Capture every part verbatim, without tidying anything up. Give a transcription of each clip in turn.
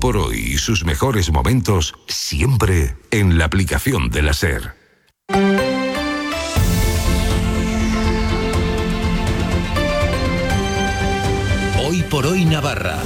por Hoy y sus mejores momentos siempre en la aplicación de la SER. Hoy por Hoy Navarra.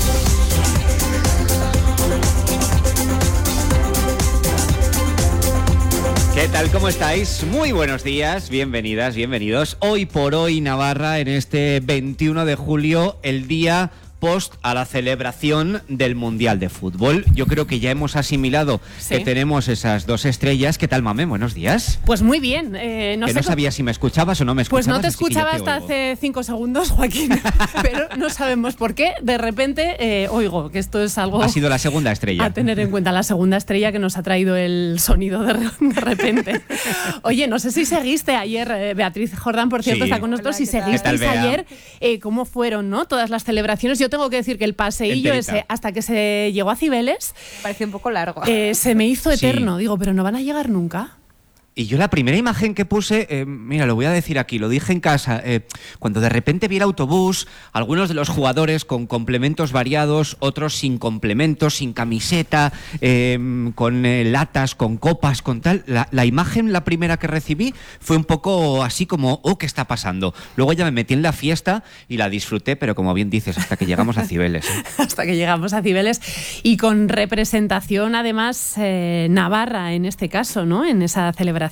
¿Qué tal? ¿Cómo estáis? Muy buenos días, bienvenidas, bienvenidos. Hoy por Hoy Navarra, en este veintiuno de julio, el día post a la celebración del Mundial de Fútbol. Yo creo que ya hemos asimilado sí. que tenemos esas dos estrellas. ¿Qué tal, Mame? Buenos días. Pues muy bien. Eh, no que sé no sabía si me escuchabas o no me escuchabas. Pues no te escuchaba te hasta oigo. hace cinco segundos, Joaquín, pero no sabemos por qué. De repente eh, oigo que esto es algo... Ha sido la segunda estrella. A tener en cuenta, la segunda estrella que nos ha traído el sonido de, de repente. Oye, no sé si seguiste ayer, eh, Beatriz Jordán, por cierto, sí. está con nosotros. Hola, si seguisteis ayer, eh, cómo fueron, ¿no? Todas las celebraciones. Yo tengo que decir que el paseillo Enterita. ese, hasta que se llegó a Cibeles, parecía un poco largo. Eh, se me hizo eterno. Sí. Digo, pero no van a llegar nunca. Y yo la primera imagen que puse, eh, mira, lo voy a decir aquí, lo dije en casa, eh, cuando de repente vi el autobús, algunos de los jugadores con complementos variados, otros sin complementos, sin camiseta, eh, con eh, latas, con copas, con tal, la, la imagen, la primera que recibí, fue un poco así como, oh, ¿qué está pasando? Luego ya me metí en la fiesta y la disfruté, pero como bien dices, hasta que llegamos a Cibeles. ¿eh? Hasta que llegamos a Cibeles y con representación, además, eh, navarra en este caso, ¿no? En esa celebración.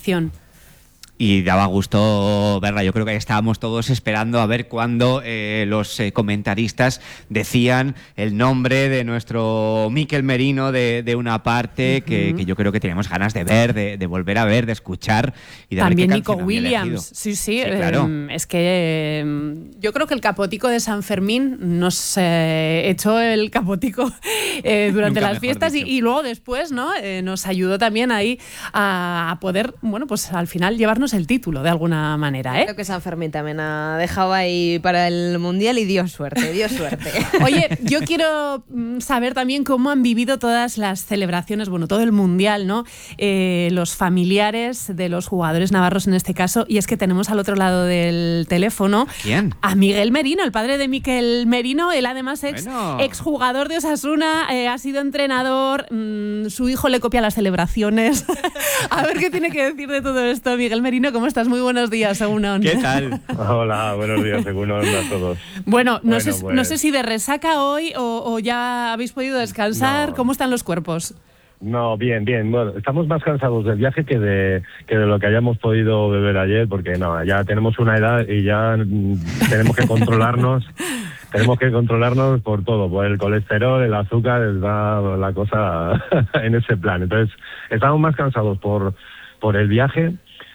Y daba gusto verla. Yo creo que estábamos todos esperando a ver cuándo eh, los eh, comentaristas decían el nombre de nuestro Mikel Merino de, de una parte uh-huh. que, que yo creo que teníamos ganas de ver, de, de volver a ver, de escuchar y de También ver qué Nico Williams. Elegido. Sí, sí. sí claro. eh, es que eh, yo creo que el capotico de San Fermín nos eh, echó el capotico eh, durante las fiestas y, y luego después, ¿no? Eh, nos ayudó también ahí a, a poder, bueno, pues al final llevarnos el título de alguna manera, ¿eh? Creo que San Fermín también ha dejado ahí para el Mundial y dio suerte, dio suerte. Oye, yo quiero saber también cómo han vivido todas las celebraciones, bueno, todo el Mundial, ¿no? Eh, los familiares de los jugadores navarros en este caso, y es que tenemos al otro lado del teléfono ¿Quién? A Miguel Merino, el padre de Mikel Merino, él además ex, bueno. exjugador de Osasuna, eh, ha sido entrenador, mmm, su hijo le copia las celebraciones. A ver qué tiene que decir de todo esto, Miguel Merino. ¿Cómo estás? Muy buenos días, Egunon. ¿Qué tal? Hola, buenos días, Egunon a todos. Bueno, no, bueno, sé, pues... no sé si de resaca hoy o, o ya habéis podido descansar. No. ¿Cómo están los cuerpos? No, bien, bien. Bueno, estamos más cansados del viaje que de que de lo que hayamos podido beber ayer, porque no, ya tenemos una edad y ya tenemos que controlarnos. Tenemos que controlarnos por todo, por el colesterol, el azúcar, está la cosa en ese plan. Entonces, estamos más cansados por por el viaje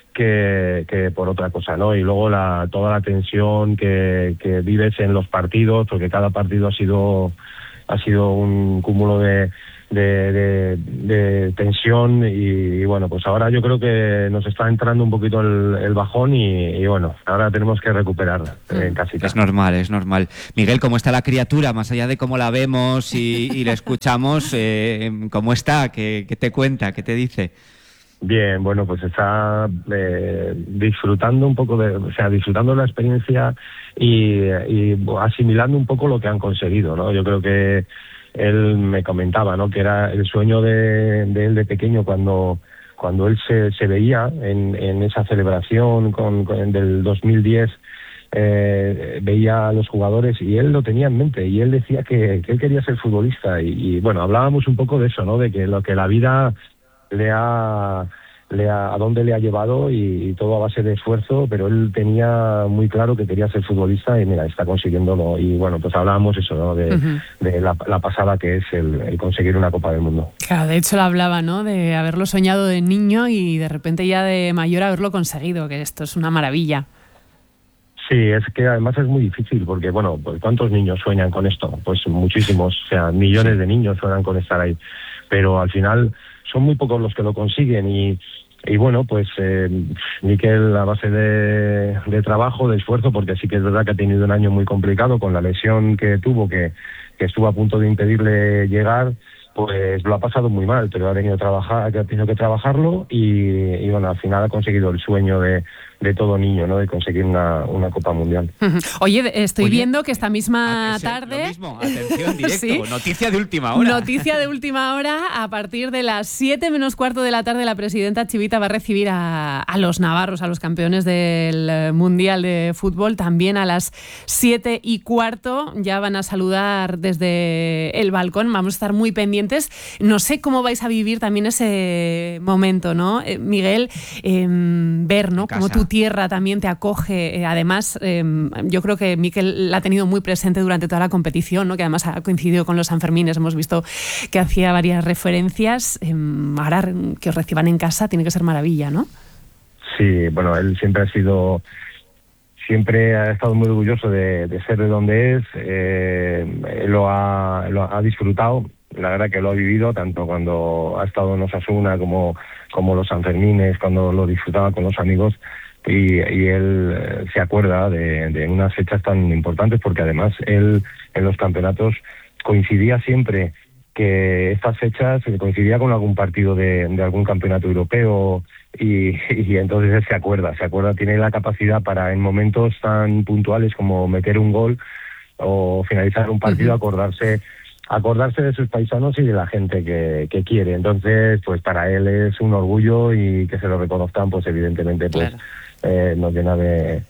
que, que por otra cosa, ¿no? Y luego la toda la tensión que, que vives en los partidos, porque cada partido ha sido ha sido un cúmulo de de, de, de tensión y, y bueno, pues ahora yo creo que nos está entrando un poquito el, el bajón y, y bueno, ahora tenemos que recuperar eh, en casita. Es normal, es normal. Miguel, ¿cómo está la criatura? Más allá de cómo la vemos y, y la escuchamos, eh, ¿cómo está? ¿Qué, qué te cuenta? ¿Qué te dice? Bien, bueno, pues está eh, disfrutando un poco de, o sea, disfrutando de la experiencia y, y asimilando un poco lo que han conseguido, ¿no? Yo creo que él me comentaba, ¿no? Que era el sueño de, de él de pequeño cuando cuando él se, se veía en, en esa celebración con, con del dos mil diez. Eh, veía a los jugadores y él lo tenía en mente y él decía que, que él quería ser futbolista y, y bueno, hablábamos un poco de eso, ¿no? De que lo que la vida le ha, le ha a dónde le ha llevado y, y todo a base de esfuerzo, pero él tenía muy claro que quería ser futbolista y mira, está consiguiéndolo. Y bueno, pues hablábamos eso, ¿no? De, uh-huh. de la, la pasada que es el, el conseguir una Copa del Mundo. Claro, de hecho lo hablaba, ¿no? De haberlo soñado de niño y de repente ya de mayor haberlo conseguido, que esto es una maravilla. Sí, es que además es muy difícil porque, bueno, pues ¿cuántos niños sueñan con esto? Pues muchísimos, o sea, millones de niños sueñan con estar ahí, pero al final son muy pocos los que lo consiguen y, y bueno, pues eh, Mikel a base de, de trabajo, de esfuerzo, porque sí que es verdad que ha tenido un año muy complicado con la lesión que tuvo, que, que estuvo a punto de impedirle llegar, pues lo ha pasado muy mal, pero ha tenido, trabajar, ha tenido que trabajarlo y, y bueno, al final ha conseguido el sueño de, de todo niño, ¿no? De conseguir una, una Copa Mundial. Oye, estoy Oye, viendo que esta misma ese, tarde... Lo mismo, atención, directo, ¿Sí? Noticia de última hora. Noticia de última hora, a partir de las siete menos cuarto de la tarde la presidenta Chivita va a recibir a, a los navarros, a los campeones del Mundial de Fútbol. También a las siete y cuarto ya van a saludar desde el balcón. Vamos a estar muy pendientes. No sé cómo vais a vivir también ese momento, ¿no? Eh, Miguel, eh, ver, ¿no? Cómo tu tierra también te acoge. Eh, además, eh, yo creo que Mikel la ha tenido muy presente durante toda la competición, ¿no? Que además ha coincidido con los Sanfermines. Hemos visto que hacía varias referencias. Eh, ahora que os reciban en casa tiene que ser maravilla, ¿no? Sí, bueno, él siempre ha sido... Siempre ha estado muy orgulloso de, de ser de donde es. Eh, él lo ha, lo ha disfrutado. La verdad que lo ha vivido, tanto cuando ha estado en Osasuna como, como los Sanfermines, cuando lo disfrutaba con los amigos. Y, y él eh, se acuerda de, de unas fechas tan importantes, porque además él en los campeonatos coincidía siempre que estas fechas coincidía con algún partido de, de algún campeonato europeo, y, y entonces él se acuerda, se acuerda, tiene la capacidad para en momentos tan puntuales como meter un gol o finalizar un partido, uh-huh. acordarse acordarse de sus paisanos y de la gente que, que quiere. Entonces, pues para él es un orgullo, y que se lo reconozcan, pues evidentemente pues claro. eh, nos llena de,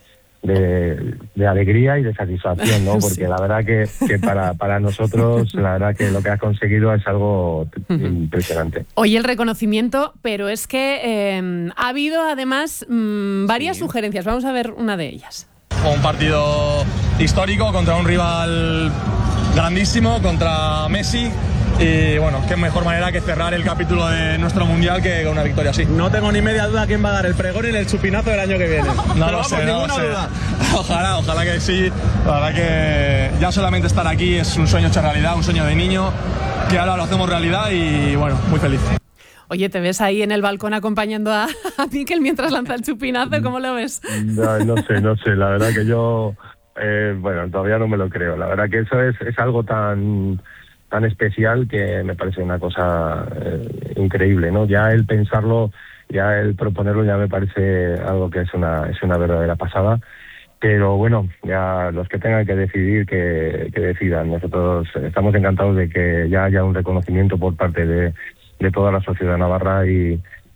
de, de alegría y de satisfacción, ¿no? Porque sí. la verdad que, que para, para nosotros, la verdad que lo que has conseguido es algo uh-huh. impresionante. Oye, el reconocimiento, pero es que eh, ha habido además mmm, varias sí. sugerencias. Vamos a ver una de ellas. Un partido histórico contra un rival grandísimo, contra Messi, y bueno, qué mejor manera que cerrar el capítulo de nuestro Mundial que con una victoria así. No tengo ni media duda quién va a dar el pregón y el chupinazo del año que viene. No lo sé, no lo sé. Ojalá, ojalá que sí. La verdad que ya solamente estar aquí es un sueño hecho realidad, un sueño de niño, que ahora lo hacemos realidad y bueno, muy feliz. Oye, ¿te ves ahí en el balcón acompañando a, a Mikel mientras lanza el chupinazo? ¿Cómo lo ves? No, no sé, no sé. La verdad que yo... Eh, bueno, todavía no me lo creo. La verdad que eso es, es algo tan tan especial que me parece una cosa eh, increíble, ¿no? Ya el pensarlo, ya el proponerlo, ya me parece algo que es una es una verdadera pasada. Pero bueno, ya los que tengan que decidir, que, que decidan. Nosotros estamos encantados de que ya haya un reconocimiento por parte de, de toda la sociedad navarra y,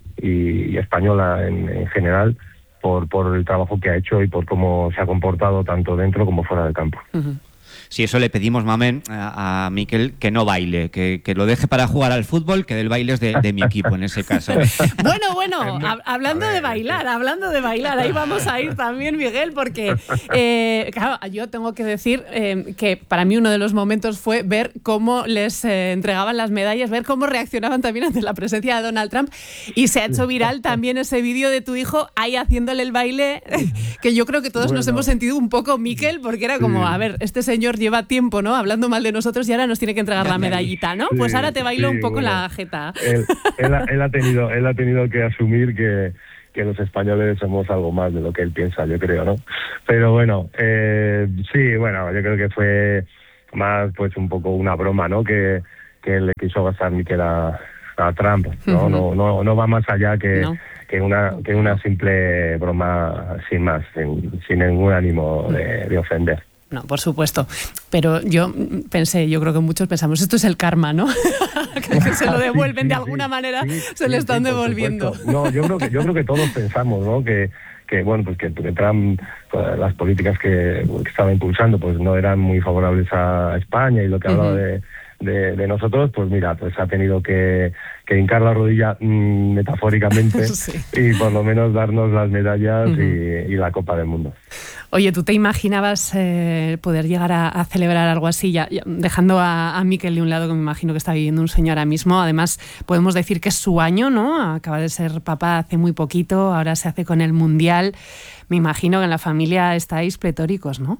y, y española en, en general, Por, por el trabajo que ha hecho y por cómo se ha comportado tanto dentro como fuera del campo. Uh-huh. Sí, eso le pedimos, Mamen, a, a Mikel, que no baile, que, que lo deje para jugar al fútbol, que del baile es de, de mi equipo en ese caso. Bueno, bueno, hab- hablando de bailar, hablando de bailar, ahí vamos a ir también, Miguel, porque, eh, claro, yo tengo que decir eh, que para mí uno de los momentos fue ver cómo les eh, entregaban las medallas, ver cómo reaccionaban también ante la presencia de Donald Trump, y se ha hecho viral también ese vídeo de tu hijo ahí haciéndole el baile, que yo creo que todos bueno. nos hemos sentido un poco Mikel, porque era como, a ver, este señor lleva tiempo, ¿no?, hablando mal de nosotros y ahora nos tiene que entregar la medallita, ¿no? Sí, pues ahora te bailo sí, un poco bueno, la jeta. Él, él, ha, él, ha tenido, él ha tenido que asumir que, que los españoles somos algo más de lo que él piensa, yo creo, ¿no? Pero bueno, eh, sí, bueno, yo creo que fue más pues un poco una broma, ¿no?, que, que le quiso gastar Mikel a, a Trump, ¿no? Uh-huh. No, no, no va más allá que... No. Que una, que una simple broma sin más, sin, sin ningún ánimo de, de ofender. No, por supuesto. Pero yo pensé, yo creo que muchos pensamos, esto es el karma, ¿no? que, que se lo devuelven sí, sí, de alguna sí, manera, sí, se sí, lo están sí, devolviendo. No, yo creo que yo creo que todos pensamos, ¿no?, que que bueno, pues que Trump, las políticas que, que estaba impulsando, pues no eran muy favorables a España, y lo que hablaba uh-huh. de De, de nosotros, pues mira, pues ha tenido que, que hincar la rodilla mmm, metafóricamente sí. y por lo menos darnos las medallas uh-huh. y, y la Copa del Mundo. Oye, ¿tú te imaginabas eh, poder llegar a, a celebrar algo así, ya, ya, dejando a, a Mikel de un lado, que me imagino que está viviendo un sueño ahora mismo? Además, podemos decir que es su año, ¿no? Acaba de ser papá hace muy poquito, ahora se hace con el Mundial. Me imagino que en la familia estáis pletóricos, ¿no?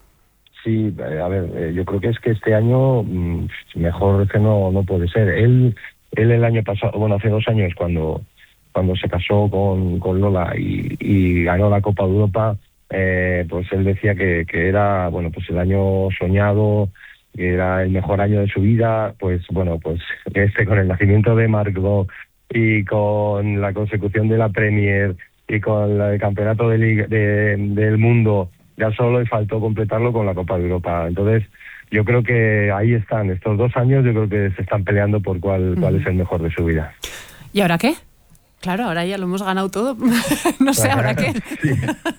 Sí, a ver, yo creo que es que este año mejor que no no puede ser. Él él el año pasado, bueno, hace dos años cuando cuando se casó con, con Lola y, y ganó la Copa de Europa, eh, pues él decía que, que era, bueno, pues el año soñado, que era el mejor año de su vida. Pues bueno, pues este con el nacimiento de Marc y con la consecución de la Premier y con el campeonato de liga, de, del mundo ya solo, y faltó completarlo con la Copa de Europa. Entonces, yo creo que ahí están, estos dos años, yo creo que se están peleando por cuál, uh-huh. cuál es el mejor de su vida. ¿Y ahora qué? Claro, ahora ya lo hemos ganado todo. No sé, ¿ahora qué? Sí.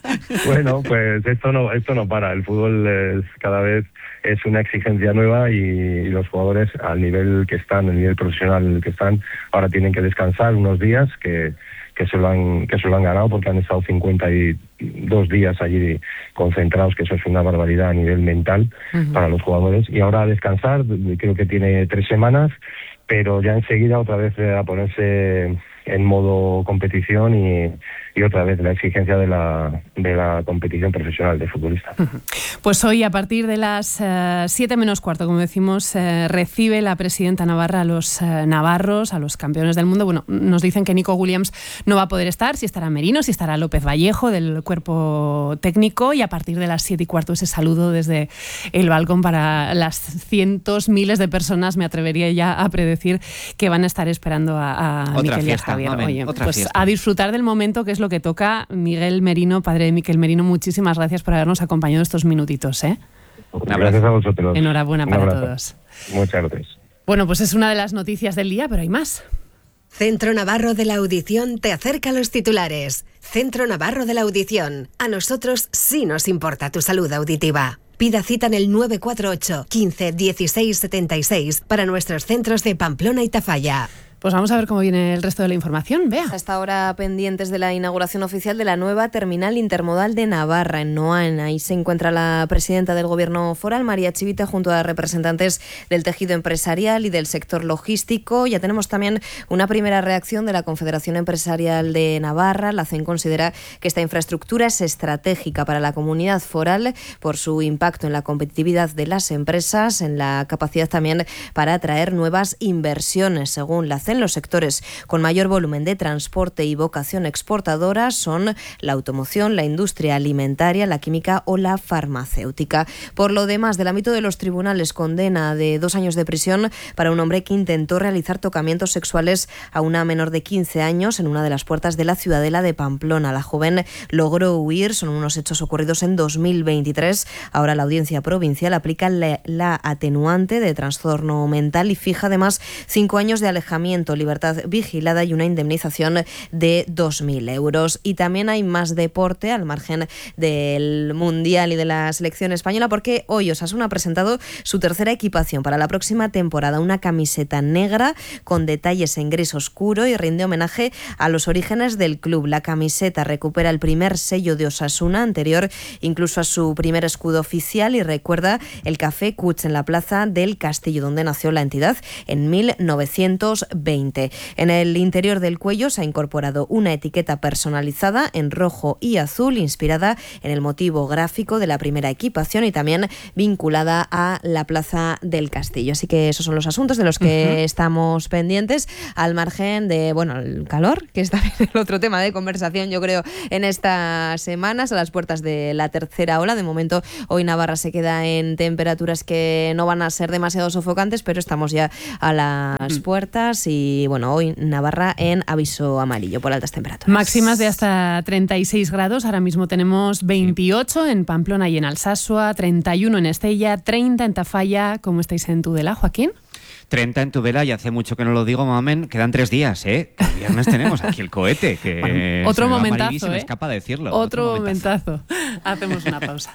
Bueno, pues esto no esto no para. El fútbol es, cada vez es una exigencia nueva, y, y los jugadores al nivel que están, el nivel profesional en el que están, ahora tienen que descansar unos días que, que, se lo han, que se lo han ganado, porque han estado cincuenta y dos días allí concentrados, que eso es una barbaridad a nivel mental uh-huh. para los jugadores. Y ahora a descansar, creo que tiene tres semanas, pero ya enseguida otra vez a ponerse en modo competición y, y otra vez la exigencia de la, de la competición profesional de futbolista. Pues hoy, a partir de las uh, siete menos cuarto, como decimos, uh, recibe la presidenta navarra a los uh, navarros, a los campeones del mundo. Bueno, nos dicen que Nico Williams no va a poder estar, si estará Merino, si estará López Vallejo del cuerpo técnico, y a partir de las siete y cuarto ese saludo desde el balcón para las cientos, miles de personas, me atrevería ya a predecir, que van a estar esperando a, a Miquel y a Javier. Mamen, Oye, pues fiesta. A disfrutar del momento, que es lo que toca. Miguel Merino, padre de Miquel Merino, muchísimas gracias por habernos acompañado estos minutitos, ¿eh? Gracias a vosotros. Enhorabuena para todos. Muchas gracias. Bueno, pues es una de las noticias del día, pero hay más. Centro Navarro de la Audición te acerca a los titulares. Centro Navarro de la Audición. A nosotros sí nos importa tu salud auditiva. Pida cita en el nueve cuatro ocho, quince, dieciséis, setenta y seis para nuestros centros de Pamplona y Tafalla. Pues vamos a ver cómo viene el resto de la información. Vea. Hasta ahora pendientes de la inauguración oficial de la nueva terminal intermodal de Navarra, en Noain. Ahí se encuentra la presidenta del Gobierno foral, María Chivite, junto a representantes del tejido empresarial y del sector logístico. Ya tenemos también una primera reacción de la Confederación Empresarial de Navarra. La C E N considera que esta infraestructura es estratégica para la comunidad foral por su impacto en la competitividad de las empresas, en la capacidad también para atraer nuevas inversiones. Según la C E N, los sectores con mayor volumen de transporte y vocación exportadora son la automoción, la industria alimentaria, la química o la farmacéutica. Por lo demás, del ámbito de los tribunales, condena de dos años de prisión para un hombre que intentó realizar tocamientos sexuales a una menor de quince años en una de las puertas de la Ciudadela de Pamplona. La joven logró huir, son unos hechos ocurridos en dos mil veintitrés. Ahora la Audiencia Provincial aplica la, la atenuante de trastorno mental y fija además cinco años de alejamiento, libertad vigilada y una indemnización de dos mil euros. Y también hay más deporte al margen del Mundial y de la selección española, porque hoy Osasuna ha presentado su tercera equipación para la próxima temporada, una camiseta negra con detalles en gris oscuro, y rinde homenaje a los orígenes del club. La camiseta recupera el primer sello de Osasuna, anterior incluso a su primer escudo oficial, y recuerda el Café Cuts en la plaza del Castillo, donde nació la entidad en mil novecientos veinte. En el interior del cuello se ha incorporado una etiqueta personalizada en rojo y azul, inspirada en el motivo gráfico de la primera equipación y también vinculada a la plaza del Castillo. Así que esos son los asuntos de los que uh-huh. estamos pendientes, al margen de, bueno, el calor, que es también el otro tema de conversación, yo creo, en estas semanas, a las puertas de la tercera ola. De momento, hoy Navarra se queda en temperaturas que no van a ser demasiado sofocantes, pero estamos ya a las uh-huh. puertas. Y bueno, hoy Navarra en aviso amarillo por altas temperaturas. Máximas de hasta treinta y seis grados. Ahora mismo tenemos veintiocho en Pamplona y en Alsasua, treinta y uno en Estella, treinta en Tafalla. ¿Cómo estáis en Tudela, Joaquín? treinta en Tudela, y hace mucho que no lo digo, mamen, quedan tres días, ¿eh? El viernes tenemos aquí el cohete, que bueno, otro se momentazo, me, se me ¿eh? escapa decirlo. Otro, otro momentazo. momentazo. Hacemos una pausa.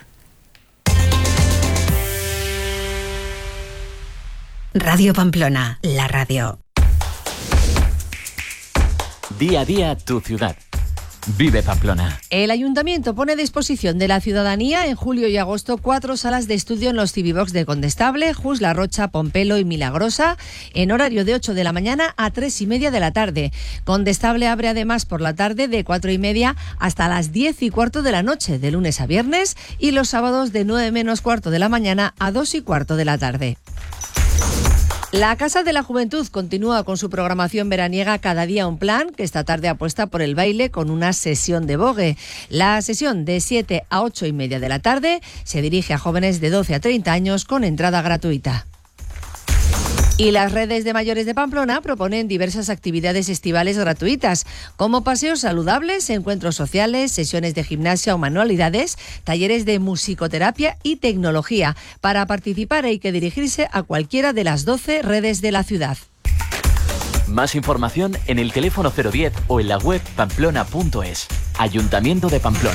Radio Pamplona, la radio. Día a día, tu ciudad. Vive Pamplona. El Ayuntamiento pone a disposición de la ciudadanía en julio y agosto cuatro salas de estudio en los Civivox de Condestable, Jus, La Rocha, Pompelo y Milagrosa, en horario de ocho de la mañana a tres y media de la tarde. Condestable abre además por la tarde de cuatro y media hasta las diez y cuarto de la noche, de lunes a viernes, y los sábados de nueve menos cuarto de la mañana a dos y cuarto de la tarde. La Casa de la Juventud continúa con su programación veraniega Cada día un plan, que esta tarde apuesta por el baile con una sesión de vogue. La sesión de siete a ocho y media de la tarde se dirige a jóvenes de doce a treinta años con entrada gratuita. Y las redes de mayores de Pamplona proponen diversas actividades estivales gratuitas, como paseos saludables, encuentros sociales, sesiones de gimnasia o manualidades, talleres de musicoterapia y tecnología. Para participar hay que dirigirse a cualquiera de las doce redes de la ciudad. Más información en el teléfono cero diez o en la web pamplona punto es. Ayuntamiento de Pamplona.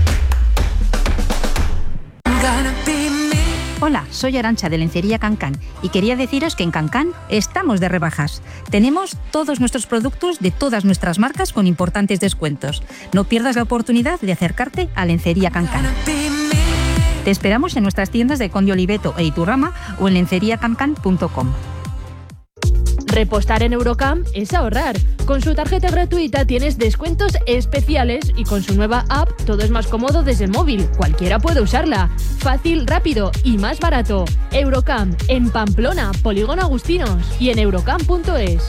Hola, soy Arantxa de Lencería Cancán y quería deciros que en Cancán estamos de rebajas. Tenemos todos nuestros productos de todas nuestras marcas con importantes descuentos. No pierdas la oportunidad de acercarte a Lencería Cancán. Te esperamos en nuestras tiendas de Conde Oliveto e Iturrama o en lencería cancán punto com. Repostar en Eurocamp es ahorrar. Con su tarjeta gratuita tienes descuentos especiales y con su nueva app todo es más cómodo desde el móvil. Cualquiera puede usarla. Fácil, rápido y más barato. Eurocamp en Pamplona, Polígono Agustinos y en eurocamp punto es.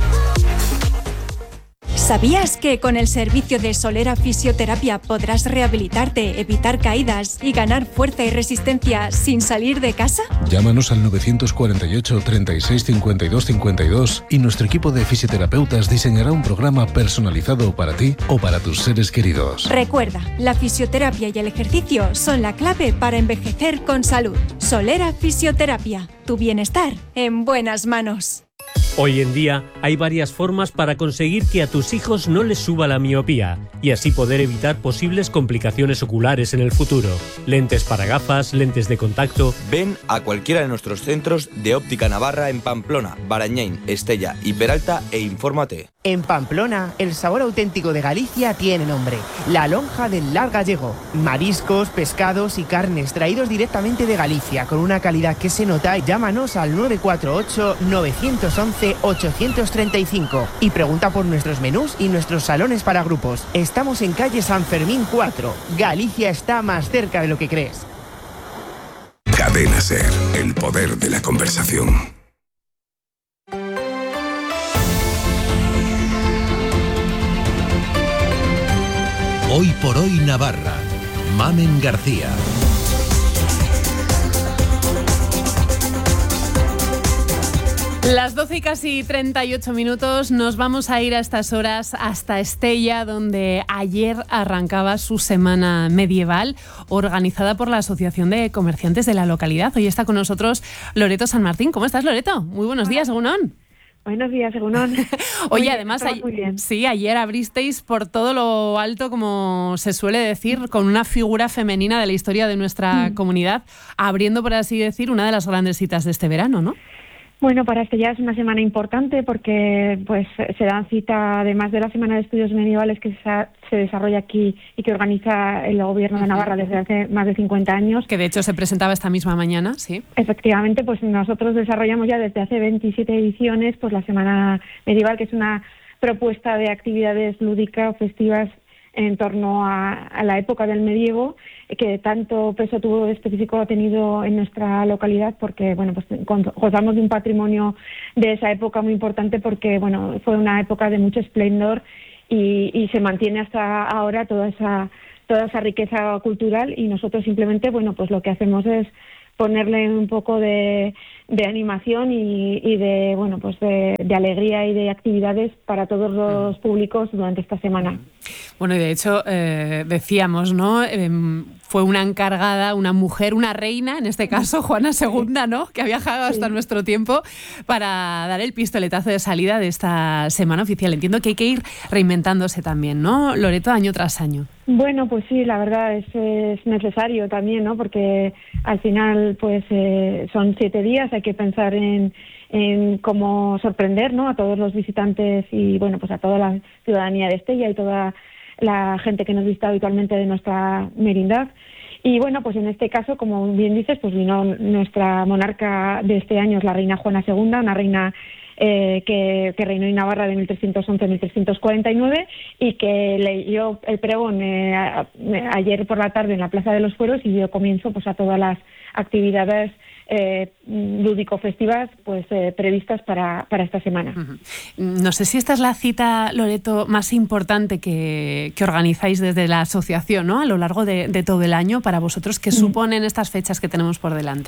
¿Sabías que con el servicio de Solera Fisioterapia podrás rehabilitarte, evitar caídas y ganar fuerza y resistencia sin salir de casa? Llámanos al novecientos cuarenta y ocho, treinta y seis, cincuenta y dos cincuenta y dos y nuestro equipo de fisioterapeutas diseñará un programa personalizado para ti o para tus seres queridos. Recuerda, la fisioterapia y el ejercicio son la clave para envejecer con salud. Solera Fisioterapia, tu bienestar en buenas manos. Hoy en día hay varias formas para conseguir que a tus hijos no les suba la miopía y así poder evitar posibles complicaciones oculares en el futuro. Lentes para gafas, lentes de contacto. Ven a cualquiera de nuestros centros de Óptica Navarra en Pamplona, Barañáin, Estella y Peralta e infórmate. En Pamplona, el sabor auténtico de Galicia tiene nombre: la lonja del Lar Gallego. Mariscos, pescados y carnes traídos directamente de Galicia con una calidad que se nota. Llámanos al nueve cuatro ocho, nueve once, ocho tres cinco y pregunta por nuestros menús y nuestros salones para grupos. Estamos en calle San Fermín cuatro. Galicia está más cerca de lo que crees. Cadena SER, el poder de la conversación. Hoy por hoy Navarra. Mamen García. Las doce y casi treinta y ocho minutos, nos vamos a ir a estas horas hasta Estella, donde ayer arrancaba su semana medieval, organizada por la Asociación de Comerciantes de la localidad. Hoy está con nosotros Loreto San Martín. ¿Cómo estás, Loreto? Muy buenos días, Egunon. Buenos días, Egunon. Oye, muy además, bien, muy bien. sí, ayer abristeis por todo lo alto, como se suele decir, con una figura femenina de la historia de nuestra mm. comunidad, abriendo, por así decir, una de las grandes citas de este verano, ¿no? Bueno, para Estella es una semana importante porque pues se dan cita, además de la Semana de Estudios Medievales que se desarrolla aquí y que organiza el Gobierno de Navarra desde hace más de cincuenta años. Que de hecho se presentaba esta misma mañana, sí. Efectivamente, pues nosotros desarrollamos ya desde hace veintisiete ediciones pues la Semana Medieval, que es una propuesta de actividades lúdicas, festivas en torno a, a la época del medievo, que tanto peso tuvo específico ha tenido en nuestra localidad, porque bueno, pues gozamos de un patrimonio de esa época muy importante, porque bueno, fue una época de mucho esplendor y, y se mantiene hasta ahora toda esa toda esa riqueza cultural, y nosotros simplemente bueno, pues lo que hacemos es ponerle un poco de, de animación y, y de bueno pues de, de alegría y de actividades para todos los públicos durante esta semana. Bueno, y de hecho eh, decíamos, ¿no? Eh, fue una encargada, una mujer, una reina, en este caso Juana segunda, ¿no? Que ha viajado hasta sí. nuestro tiempo para dar el pistoletazo de salida de esta semana oficial. Entiendo que hay que ir reinventándose también, ¿no, Loreto, año tras año? Bueno, pues sí, la verdad es, es necesario también, ¿no? Porque al final pues eh, son siete días, hay que pensar en, en cómo sorprender, ¿no? A todos los visitantes y bueno, pues a toda la ciudadanía de Estella y toda la gente que nos visita habitualmente de nuestra merindad. Y bueno, pues en este caso, como bien dices, pues vino nuestra monarca de este año, es la reina Juana segunda, una reina Eh, que, que reinó en Navarra de mil trescientos once a mil trescientos cuarenta y nueve y que leyó el pregón eh, a, a, ayer por la tarde en la Plaza de los Fueros y dio comienzo pues a todas las actividades eh, lúdico-festivas pues eh, previstas para, para esta semana. Uh-huh. No sé si esta es la cita, Loreto, más importante que, que organizáis desde la asociación, ¿no? A lo largo de, de todo el año para vosotros. ¿Qué uh-huh. suponen estas fechas que tenemos por delante?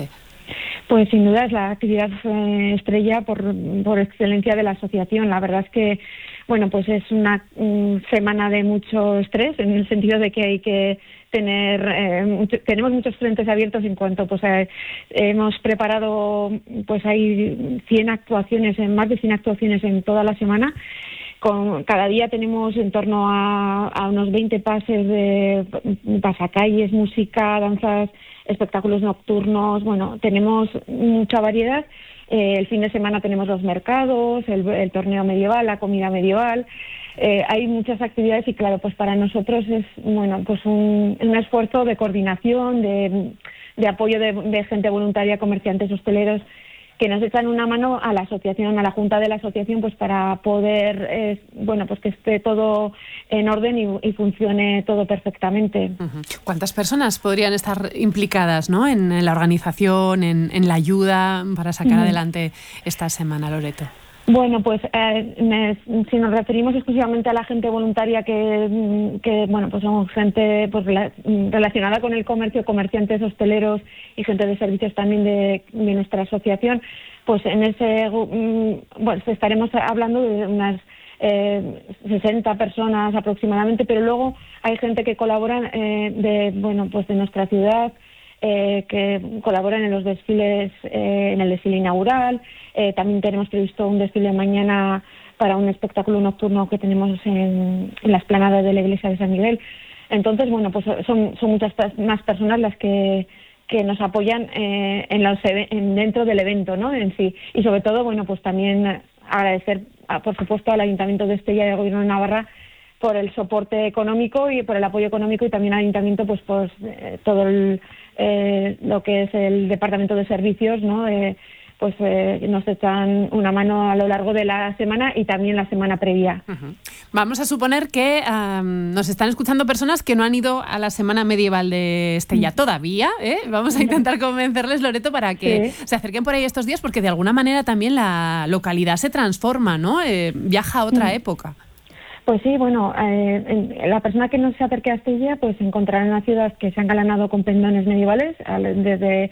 Pues sin duda es la actividad eh, estrella por, por excelencia de la asociación. La verdad es que, bueno, pues es una um, semana de mucho estrés, en el sentido de que hay que tener, eh, mucho, tenemos muchos frentes abiertos en cuanto, pues eh, hemos preparado, pues hay cien actuaciones, en más de cien actuaciones en toda la semana. Con, cada día tenemos en torno a, a unos veinte pases de pasacalles, música, danzas, espectáculos nocturnos. Bueno, tenemos mucha variedad. Eh, el fin de semana tenemos los mercados, el, el torneo medieval, la comida medieval. Eh, hay muchas actividades y claro, pues para nosotros es bueno, pues un, un esfuerzo de coordinación, de, de apoyo de, de gente voluntaria, comerciantes, hosteleros, que nos echan una mano a la asociación, a la junta de la asociación, pues para poder, eh, bueno, pues que esté todo en orden y, y funcione todo perfectamente. Uh-huh. ¿Cuántas personas podrían estar implicadas, ¿no?, en, en la organización, en, en la ayuda para sacar uh-huh. adelante esta semana, Loreto? Bueno, pues eh, me, si nos referimos exclusivamente a la gente voluntaria que, que bueno, pues somos gente pues rela, relacionada con el comercio, comerciantes, hosteleros y gente de servicios también de, de nuestra asociación, pues en ese, bueno, estaremos hablando de unas eh, sesenta personas aproximadamente, pero luego hay gente que colabora eh, de, bueno, pues de nuestra ciudad, Eh, que colaboran en los desfiles, eh, en el desfile inaugural. Eh, también tenemos previsto un desfile mañana para un espectáculo nocturno que tenemos en, en la explanada de la iglesia de San Miguel. Entonces, bueno, pues son, son muchas más personas las que, que nos apoyan eh, en los, en, dentro del evento, ¿no?, en sí. Y sobre todo, bueno, pues también agradecer, por supuesto, al Ayuntamiento de Estella y al Gobierno de Navarra por el soporte económico y por el apoyo económico, y también al Ayuntamiento pues, pues eh, todo el, eh, lo que es el Departamento de Servicios, ¿no? Eh, pues eh, nos echan una mano a lo largo de la semana y también la semana previa. Uh-huh. Vamos a suponer que um, nos están escuchando personas que no han ido a la Semana Medieval de Estella todavía, ¿eh? Vamos a intentar convencerles, Loreto, para que sí. se acerquen por ahí estos días, porque de alguna manera también la localidad se transforma, ¿no? Eh, viaja a otra uh-huh. época. Pues sí, bueno, eh, la persona que no se acerque a Estella pues encontrará en la ciudad que se han galanado con pendones medievales, desde,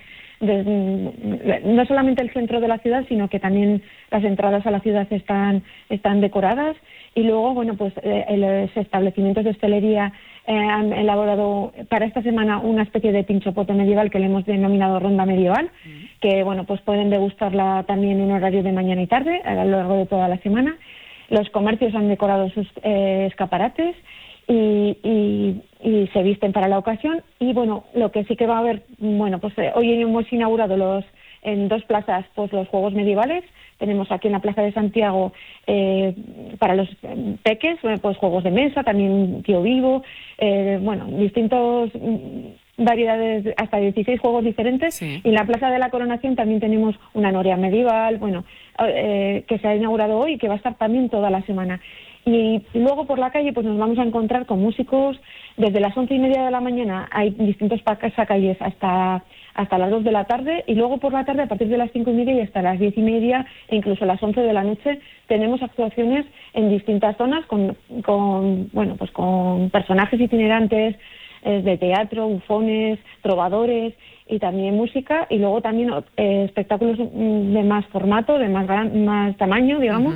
desde no solamente el centro de la ciudad, sino que también las entradas a la ciudad están, están decoradas. Y luego, bueno, pues eh, los establecimientos de hostelería eh, han elaborado para esta semana una especie de pinchopote medieval que le hemos denominado ronda medieval, uh-huh. que, bueno, pues pueden degustarla también en horario de mañana y tarde a lo largo de toda la semana. Los comercios han decorado sus eh, escaparates y, y, y se visten para la ocasión. Y bueno, lo que sí que va a haber, bueno, pues eh, hoy hemos inaugurado los en dos plazas pues los juegos medievales. Tenemos aquí en la Plaza de Santiago eh, para los peques, pues juegos de mesa, también tío vivo, eh, bueno, distintos variedades, hasta dieciséis juegos diferentes. Sí. Y en la Plaza de la Coronación también tenemos una noria medieval, bueno, eh, que se ha inaugurado hoy y que va a estar también toda la semana. Y luego por la calle pues nos vamos a encontrar con músicos desde las once y media de la mañana, hay distintos pasacalles hasta hasta las dos de la tarde, y luego por la tarde a partir de las cinco y media y hasta las diez y media e incluso las once de la noche tenemos actuaciones en distintas zonas con, con bueno pues con personajes itinerantes eh, de teatro, bufones, trovadores y también música, y luego también eh, espectáculos de más formato, de más gran, más tamaño, digamos.